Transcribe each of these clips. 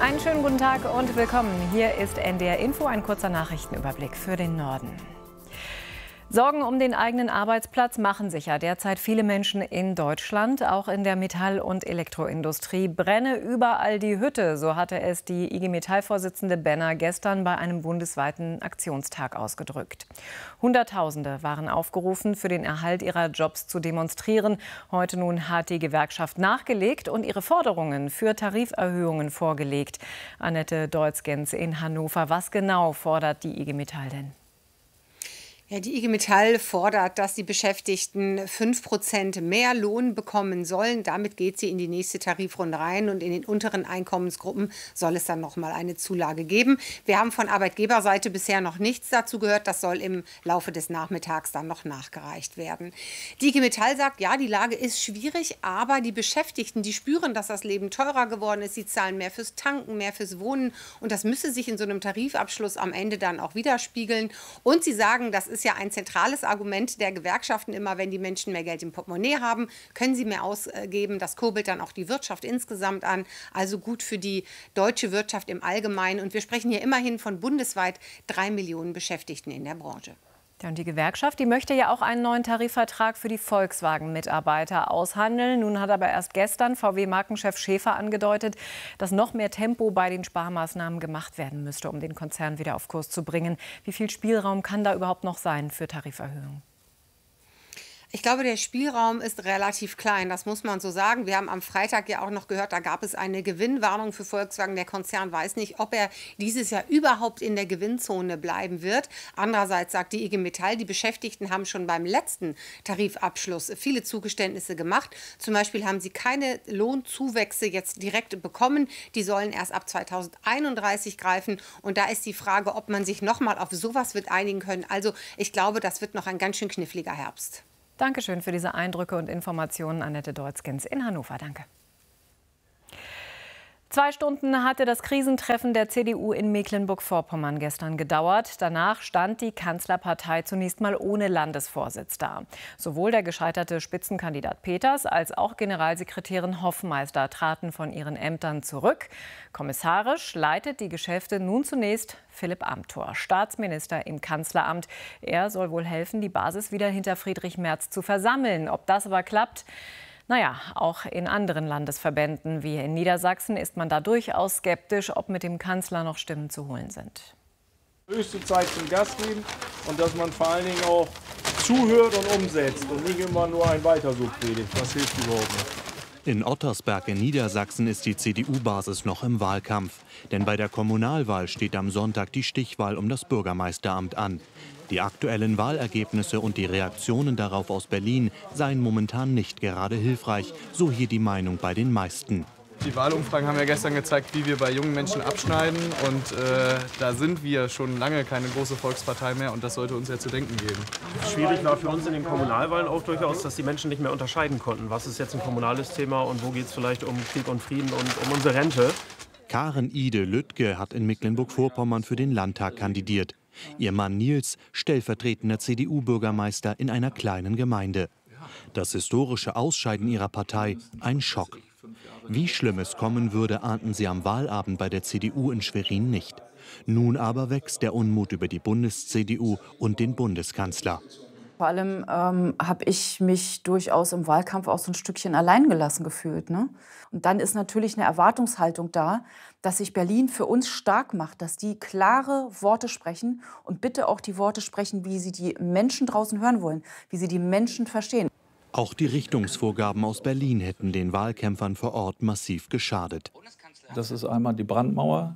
Einen schönen guten Tag und willkommen. Hier ist NDR Info, ein kurzer Nachrichtenüberblick für den Norden. Sorgen um den eigenen Arbeitsplatz machen sich ja derzeit viele Menschen in Deutschland. Auch in der Metall- und Elektroindustrie brenne überall die Hütte. So hatte es die IG Metall-Vorsitzende Benner gestern bei einem bundesweiten Aktionstag ausgedrückt. Hunderttausende waren aufgerufen, für den Erhalt ihrer Jobs zu demonstrieren. Heute nun hat die Gewerkschaft nachgelegt und ihre Forderungen für Tariferhöhungen vorgelegt. Annette Deutz-Gens in Hannover. Was genau fordert die IG Metall denn? Ja, die IG Metall fordert, dass die Beschäftigten 5% mehr Lohn bekommen sollen. Damit geht sie in die nächste Tarifrunde rein und in den unteren Einkommensgruppen soll es dann noch mal eine Zulage geben. Wir haben von Arbeitgeberseite bisher noch nichts dazu gehört. Das soll im Laufe des Nachmittags dann noch nachgereicht werden. Die IG Metall sagt, ja, die Lage ist schwierig, aber die Beschäftigten, die spüren, dass das Leben teurer geworden ist. Sie zahlen mehr fürs Tanken, mehr fürs Wohnen und das müsse sich in so einem Tarifabschluss am Ende dann auch widerspiegeln. Und sie sagen, das ist ja ein zentrales Argument der Gewerkschaften immer, wenn die Menschen mehr Geld im Portemonnaie haben, können sie mehr ausgeben. Das kurbelt dann auch die Wirtschaft insgesamt an. Also gut für die deutsche Wirtschaft im Allgemeinen. Und wir sprechen hier immerhin von bundesweit 3 Millionen Beschäftigten in der Branche. Ja, und die Gewerkschaft, die möchte ja auch einen neuen Tarifvertrag für die Volkswagen-Mitarbeiter aushandeln. Nun hat aber erst gestern VW-Markenchef Schäfer angedeutet, dass noch mehr Tempo bei den Sparmaßnahmen gemacht werden müsste, um den Konzern wieder auf Kurs zu bringen. Wie viel Spielraum kann da überhaupt noch sein für Tariferhöhungen? Ich glaube, der Spielraum ist relativ klein, das muss man so sagen. Wir haben am Freitag ja auch noch gehört, da gab es eine Gewinnwarnung für Volkswagen. Der Konzern weiß nicht, ob er dieses Jahr überhaupt in der Gewinnzone bleiben wird. Andererseits sagt die IG Metall, die Beschäftigten haben schon beim letzten Tarifabschluss viele Zugeständnisse gemacht. Zum Beispiel haben sie keine Lohnzuwächse jetzt direkt bekommen. Die sollen erst ab 2031 greifen. Und da ist die Frage, ob man sich noch mal auf sowas wird einigen können. Also ich glaube, das wird noch ein ganz schön kniffliger Herbst. Dankeschön für diese Eindrücke und Informationen, Annette Deutz-Gens in Hannover. Danke. 2 Stunden hatte das Krisentreffen der CDU in Mecklenburg-Vorpommern gestern gedauert. Danach stand die Kanzlerpartei zunächst mal ohne Landesvorsitz da. Sowohl der gescheiterte Spitzenkandidat Peters als auch Generalsekretärin Hoffmeister traten von ihren Ämtern zurück. Kommissarisch leitet die Geschäfte nun zunächst Philipp Amthor, Staatsminister im Kanzleramt. Er soll wohl helfen, die Basis wieder hinter Friedrich Merz zu versammeln. Ob das aber klappt? Naja, auch in anderen Landesverbänden wie in Niedersachsen ist man da durchaus skeptisch, ob mit dem Kanzler noch Stimmen zu holen sind. Höchste Zeit zum Gas geben und dass man vor allen Dingen auch zuhört und umsetzt und nicht immer nur ein Weiter so predigt. Das hilft überhaupt nicht. In Ottersberg in Niedersachsen ist die CDU-Basis noch im Wahlkampf. Denn bei der Kommunalwahl steht am Sonntag die Stichwahl um das Bürgermeisteramt an. Die aktuellen Wahlergebnisse und die Reaktionen darauf aus Berlin seien momentan nicht gerade hilfreich, so hier die Meinung bei den meisten. Die Wahlumfragen haben ja gestern gezeigt, wie wir bei jungen Menschen abschneiden. Und da sind wir schon lange keine große Volkspartei mehr. Und das sollte uns ja zu denken geben. Schwierig war für uns in den Kommunalwahlen auch durchaus, dass die Menschen nicht mehr unterscheiden konnten. Was ist jetzt ein kommunales Thema und wo geht es vielleicht um Krieg und Frieden und um unsere Rente. Karen Ide Lüttke hat in Mecklenburg-Vorpommern für den Landtag kandidiert. Ihr Mann Nils, stellvertretender CDU-Bürgermeister in einer kleinen Gemeinde. Das historische Ausscheiden ihrer Partei ein Schock. Wie schlimm es kommen würde, ahnten sie am Wahlabend bei der CDU in Schwerin nicht. Nun aber wächst der Unmut über die Bundes-CDU und den Bundeskanzler. Vor allem habe ich mich durchaus im Wahlkampf auch so ein Stückchen alleingelassen gefühlt. Ne? Und dann ist natürlich eine Erwartungshaltung da, dass sich Berlin für uns stark macht, dass die klare Worte sprechen und bitte auch die Worte sprechen, wie sie die Menschen draußen hören wollen, wie sie die Menschen verstehen. Auch die Richtungsvorgaben aus Berlin hätten den Wahlkämpfern vor Ort massiv geschadet. Das ist einmal die Brandmauer.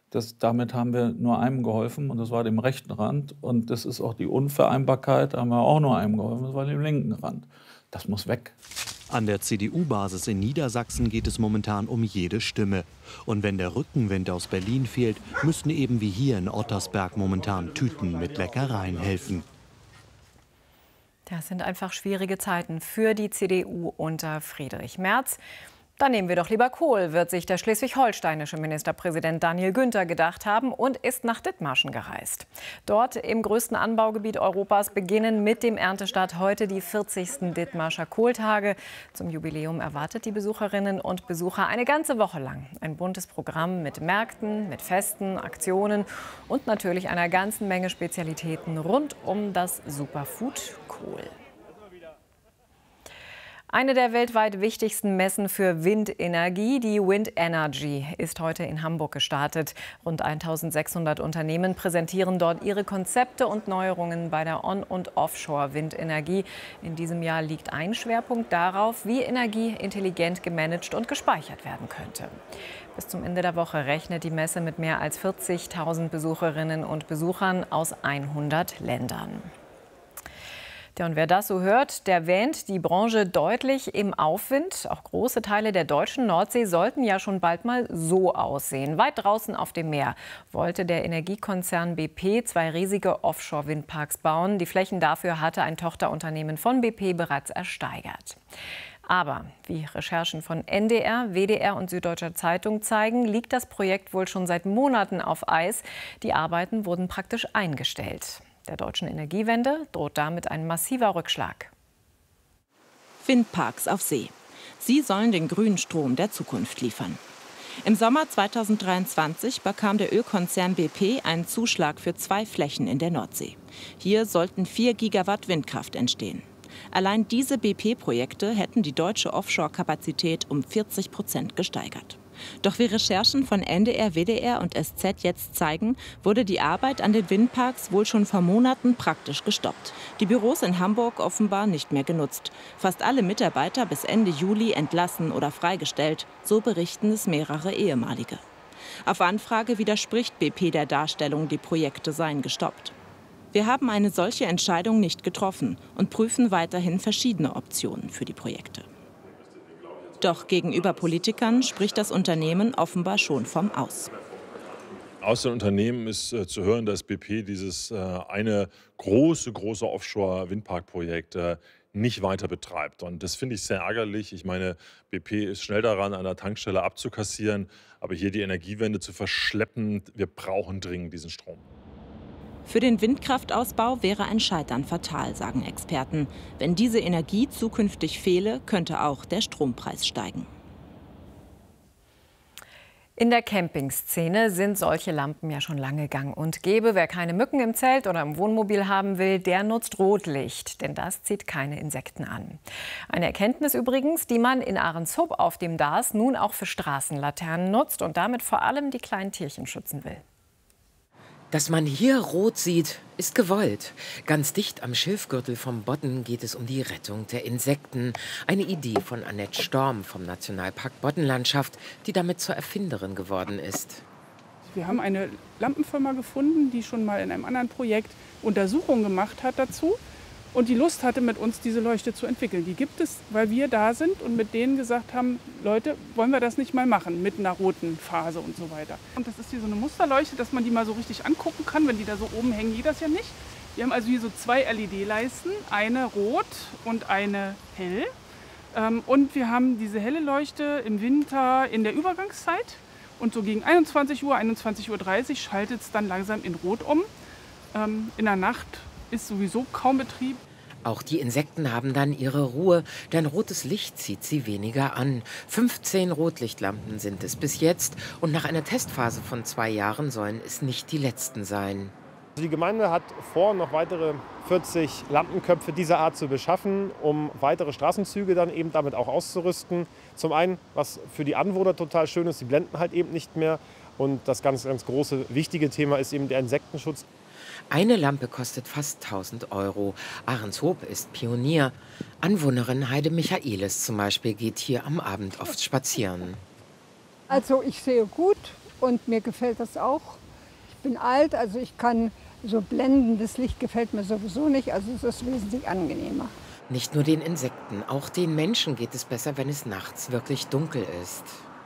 Damit haben wir nur einem geholfen, und das war dem rechten Rand. Und das ist auch die Unvereinbarkeit, da haben wir auch nur einem geholfen, das war dem linken Rand. Das muss weg. An der CDU-Basis in Niedersachsen geht es momentan um jede Stimme. Und wenn der Rückenwind aus Berlin fehlt, müssen eben wie hier in Ottersberg momentan Tüten mit Leckereien helfen. Das sind einfach schwierige Zeiten für die CDU unter Friedrich Merz. Dann nehmen wir doch lieber Kohl, wird sich der schleswig-holsteinische Ministerpräsident Daniel Günther gedacht haben und ist nach Dithmarschen gereist. Dort im größten Anbaugebiet Europas beginnen mit dem Erntestart heute die 40. Dithmarscher Kohltage. Zum Jubiläum erwartet die Besucherinnen und Besucher eine ganze Woche lang ein buntes Programm mit Märkten, mit Festen, Aktionen und natürlich einer ganzen Menge Spezialitäten rund um das Superfood Kohl. Eine der weltweit wichtigsten Messen für Windenergie, die Wind Energy, ist heute in Hamburg gestartet. Rund 1600 Unternehmen präsentieren dort ihre Konzepte und Neuerungen bei der On- und Offshore-Windenergie. In diesem Jahr liegt ein Schwerpunkt darauf, wie Energie intelligent gemanagt und gespeichert werden könnte. Bis zum Ende der Woche rechnet die Messe mit mehr als 40.000 Besucherinnen und Besuchern aus 100 Ländern. Ja, und wer das so hört, der wähnt die Branche deutlich im Aufwind. Auch große Teile der deutschen Nordsee sollten ja schon bald mal so aussehen. Weit draußen auf dem Meer wollte der Energiekonzern BP 2 riesige Offshore-Windparks bauen. Die Flächen dafür hatte ein Tochterunternehmen von BP bereits ersteigert. Aber wie Recherchen von NDR, WDR und Süddeutscher Zeitung zeigen, liegt das Projekt wohl schon seit Monaten auf Eis. Die Arbeiten wurden praktisch eingestellt. Der deutschen Energiewende droht damit ein massiver Rückschlag. Windparks auf See. Sie sollen den grünen Strom der Zukunft liefern. Im Sommer 2023 bekam der Ölkonzern BP einen Zuschlag für 2 Flächen in der Nordsee. Hier sollten 4 Gigawatt Windkraft entstehen. Allein diese BP-Projekte hätten die deutsche Offshore-Kapazität um 40% gesteigert. Doch wie Recherchen von NDR, WDR und SZ jetzt zeigen, wurde die Arbeit an den Windparks wohl schon vor Monaten praktisch gestoppt. Die Büros in Hamburg offenbar nicht mehr genutzt. Fast alle Mitarbeiter bis Ende Juli entlassen oder freigestellt, so berichten es mehrere ehemalige. Auf Anfrage widerspricht BP der Darstellung, die Projekte seien gestoppt. Wir haben eine solche Entscheidung nicht getroffen und prüfen weiterhin verschiedene Optionen für die Projekte. Doch gegenüber Politikern spricht das Unternehmen offenbar schon vom Aus. Aus den Unternehmen ist zu hören, dass BP dieses eine große Offshore-Windpark-Projekt nicht weiter betreibt. Und das finde ich sehr ärgerlich. Ich meine, BP ist schnell daran, an der Tankstelle abzukassieren, aber hier die Energiewende zu verschleppen, wir brauchen dringend diesen Strom. Für den Windkraftausbau wäre ein Scheitern fatal, sagen Experten. Wenn diese Energie zukünftig fehle, könnte auch der Strompreis steigen. In der Campingszene sind solche Lampen ja schon lange gang und gäbe. Wer keine Mücken im Zelt oder im Wohnmobil haben will, der nutzt Rotlicht, denn das zieht keine Insekten an. Eine Erkenntnis übrigens, die man in Ahrenshoop auf dem Darß nun auch für Straßenlaternen nutzt und damit vor allem die kleinen Tierchen schützen will. Dass man hier rot sieht, ist gewollt. Ganz dicht am Schilfgürtel vom Bodden geht es um die Rettung der Insekten. Eine Idee von Annette Storm vom Nationalpark Boddenlandschaft, die damit zur Erfinderin geworden ist. Wir haben eine Lampenfirma gefunden, die schon mal in einem anderen Projekt Untersuchungen gemacht hat dazu und die Lust hatte, mit uns diese Leuchte zu entwickeln. Die gibt es, weil wir da sind und mit denen gesagt haben, Leute, wollen wir das nicht mal machen mit einer roten Phase und so weiter. Und das ist hier so eine Musterleuchte, dass man die mal so richtig angucken kann. Wenn die da so oben hängen, geht das ja nicht. Wir haben also hier so 2 LED-Leisten, eine rot und eine hell. Und wir haben diese helle Leuchte im Winter in der Übergangszeit. Und so gegen 21 Uhr, 21:30 Uhr schaltet es dann langsam in Rot um. In der Nacht ist sowieso kaum Betrieb. Auch die Insekten haben dann ihre Ruhe, denn rotes Licht zieht sie weniger an. 15 Rotlichtlampen sind es bis jetzt und nach einer Testphase von 2 Jahren sollen es nicht die letzten sein. Die Gemeinde hat vor, noch weitere 40 Lampenköpfe dieser Art zu beschaffen, um weitere Straßenzüge dann eben damit auch auszurüsten. Zum einen, was für die Anwohner total schön ist, die blenden halt eben nicht mehr. Und das ganz große, wichtige Thema ist eben der Insektenschutz. Eine Lampe kostet fast 1.000 €. Ahrenshoop ist Pionier. Anwohnerin Heide Michaelis zum Beispiel geht hier am Abend oft spazieren. Also ich sehe gut und mir gefällt das auch. Ich bin alt, also ich kann so blendendes Licht gefällt mir sowieso nicht. Also es ist wesentlich angenehmer. Nicht nur den Insekten, auch den Menschen geht es besser, wenn es nachts wirklich dunkel ist.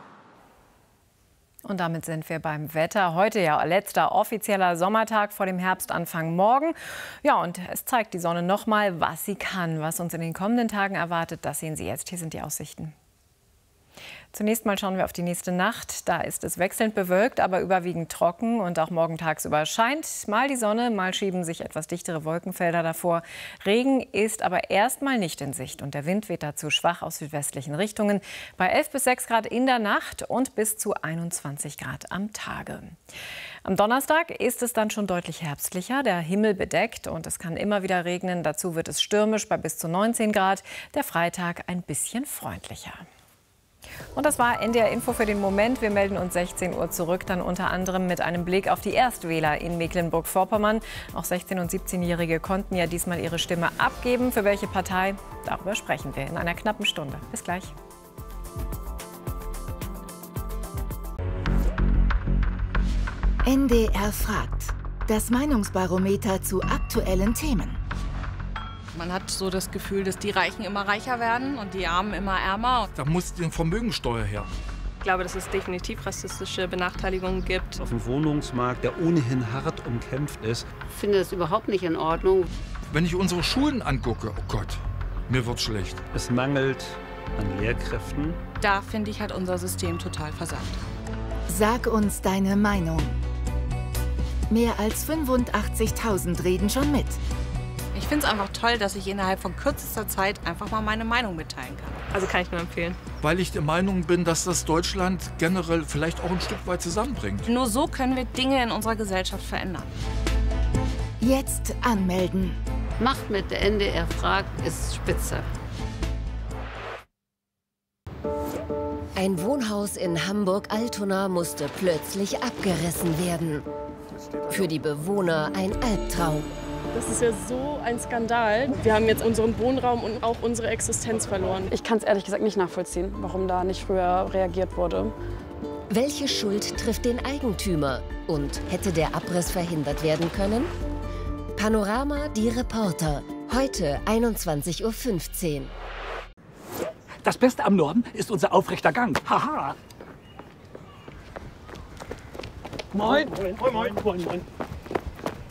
Und damit sind wir beim Wetter. Heute ja letzter offizieller Sommertag vor dem Herbstanfang morgen. Ja, und es zeigt die Sonne noch mal, was sie kann. Was uns in den kommenden Tagen erwartet, das sehen Sie jetzt. Hier sind die Aussichten. Zunächst mal schauen wir auf die nächste Nacht. Da ist es wechselnd bewölkt, aber überwiegend trocken. Und auch morgen tagsüber scheint mal die Sonne, mal schieben sich etwas dichtere Wolkenfelder davor. Regen ist aber erstmal nicht in Sicht. Und der Wind weht dazu schwach aus südwestlichen Richtungen. Bei 11 bis 6 Grad in der Nacht und bis zu 21 Grad am Tage. Am Donnerstag ist es dann schon deutlich herbstlicher. Der Himmel bedeckt und es kann immer wieder regnen. Dazu wird es stürmisch bei bis zu 19 Grad. Der Freitag ein bisschen freundlicher. Und das war NDR Info für den Moment. Wir melden uns 16 Uhr zurück, dann unter anderem mit einem Blick auf die Erstwähler in Mecklenburg-Vorpommern. Auch 16- und 17-Jährige konnten ja diesmal ihre Stimme abgeben. Für welche Partei? Darüber sprechen wir in einer knappen Stunde. Bis gleich. NDR fragt. Das Meinungsbarometer zu aktuellen Themen. Man hat so das Gefühl, dass die Reichen immer reicher werden und die Armen immer ärmer. Da muss die Vermögensteuer her. Ich glaube, dass es definitiv rassistische Benachteiligungen gibt. Auf dem Wohnungsmarkt, der ohnehin hart umkämpft ist. Ich finde das überhaupt nicht in Ordnung. Wenn ich unsere Schulen angucke, oh Gott, mir wird schlecht. Es mangelt an Lehrkräften. Da finde ich, hat unser System total versagt. Sag uns deine Meinung. Mehr als 85.000 reden schon mit. Ich finde es einfach toll, dass ich innerhalb von kürzester Zeit einfach mal meine Meinung mitteilen kann. Also kann ich nur empfehlen. Weil ich der Meinung bin, dass das Deutschland generell vielleicht auch ein Stück weit zusammenbringt. Nur so können wir Dinge in unserer Gesellschaft verändern. Jetzt anmelden. Macht mit, der NDR fragt, ist spitze. Ein Wohnhaus in Hamburg-Altona musste plötzlich abgerissen werden. Für die Bewohner ein Albtraum. Das ist ja so ein Skandal. Wir haben jetzt unseren Wohnraum und auch unsere Existenz verloren. Ich kann es ehrlich gesagt nicht nachvollziehen, warum da nicht früher reagiert wurde. Welche Schuld trifft den Eigentümer? Und hätte der Abriss verhindert werden können? Panorama, die Reporter. Heute 21:15 Uhr. Das Beste am Norden ist unser aufrechter Gang. Haha! Moin! Moin, moin, moin, moin.